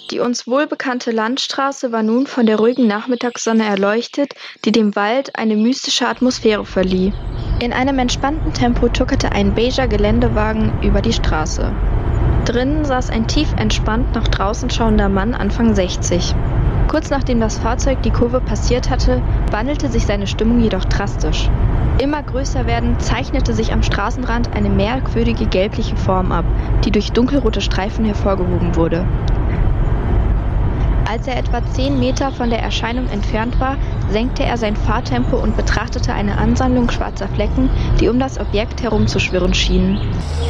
Die uns wohlbekannte Landstraße war nun von der ruhigen Nachmittagssonne erleuchtet, die dem Wald eine mystische Atmosphäre verlieh. In einem entspannten Tempo tuckerte ein beiger Geländewagen über die Straße. Drinnen saß ein tiefentspannt nach draußen schauender Mann Anfang 60. Kurz nachdem das Fahrzeug die Kurve passiert hatte, wandelte sich seine Stimmung jedoch drastisch. Immer größer werdend zeichnete sich am Straßenrand eine merkwürdige gelbliche Form ab, die durch dunkelrote Streifen hervorgehoben wurde. Als er etwa 10 Meter von der Erscheinung entfernt war, senkte er sein Fahrtempo und betrachtete eine Ansammlung schwarzer Flecken, die um das Objekt herumzuschwirren schienen.